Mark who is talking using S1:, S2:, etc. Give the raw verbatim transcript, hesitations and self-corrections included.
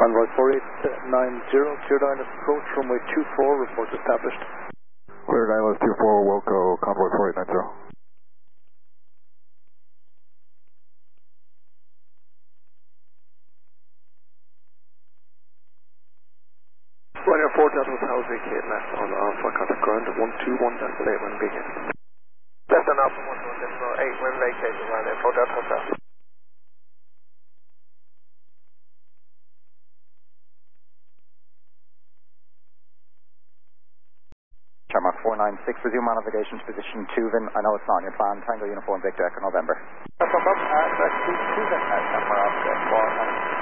S1: Convoy four eight nine zero, cleared island approach, runway two four, report established.
S2: Cleared island two four, Wilco, Convoy four eight nine zero.
S3: Ryanair four Delta House vacate left on Alpha, contact ground one two one decimal eight, wind beacon. Left on Alpha one two one decimal eight, wind vacate, Ryanair four Delta Hotel.
S4: Tarmac four nine six, resume on navigation to position Tuvin. I know it's not on your plan. Tango Uniform Victor Echo November.
S3: That's on, uh, that's Tuvin, uh, Tamara, four nine.